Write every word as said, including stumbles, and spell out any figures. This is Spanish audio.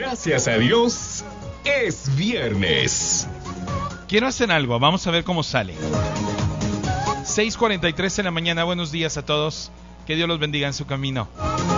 Gracias a Dios, es viernes. Quiero hacer algo, vamos a ver cómo sale. seis cuarenta y tres en la mañana, buenos días a todos. Que Dios los bendiga en su camino.